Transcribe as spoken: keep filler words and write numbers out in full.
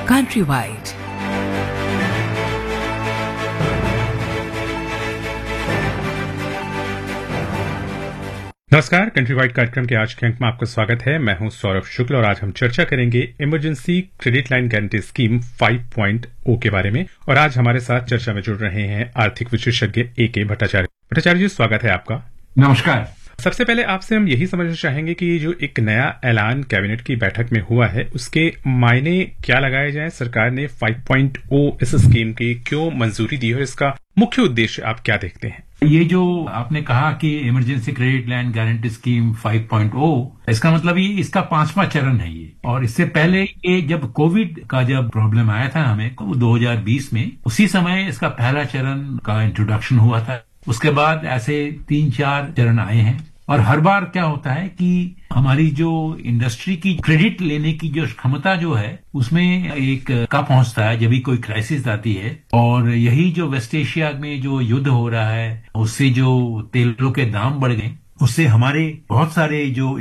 Countrywide. नमस्कार, country wide कार्यक्रम के आज के अंक में आपका स्वागत है। मैं हूं सौरभ शुक्ल और आज हम चर्चा करेंगे emergency credit line guarantee scheme five point ओ के बारे में। और आज हमारे साथ चर्चा में जुड़ रहे हैं आर्थिक विशेषज्ञ ए के भट्टाचार्य। भट्टाचार्य जी, स्वागत है आपका। नमस्कार। सबसे पहले आपसे हम यही समझना चाहेंगे कि जो एक नया ऐलान कैबिनेट की बैठक में हुआ है, उसके मायने क्या लगाए जाएं। सरकार ने फाइव पॉइंट ओ इस स्कीम की क्यों मंजूरी दी है, इसका मुख्य उद्देश्य आप क्या देखते हैं? ये जो आपने कहा कि emergency credit line guarantee scheme five point ओ, इसका मतलब ये इसका पांचवा चरण है ये। और इससे पहले ये जब कोविड का जब प्रॉब्लम आया था हमें दो हज़ार बीस में, उसी समय इसका पहला चरण का इंट्रोडक्शन हुआ था। उसके बाद ऐसे तीन चार चरण आए हैं और हर बार क्या होता है कि हमारी जो इंडस्ट्री की क्रेडिट लेने की जो क्षमता जो है उसमें एक का पहुंचता है जब भी कोई क्राइसिस आती है। और यही जो वेस्ट एशिया में जो युद्ध हो रहा है, उससे जो तेलों के दाम बढ़ गए, उससे हमारे बहुत सारे जो